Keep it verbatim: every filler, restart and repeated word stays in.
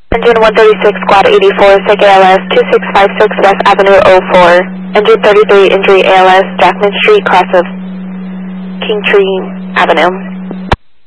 Engine one thirty-six, Squad eighty-four, Sig A L S, two six five six West Avenue oh four. Engine thirty-three, injury A L S, Jackman Street, cross of King Tree Avenue.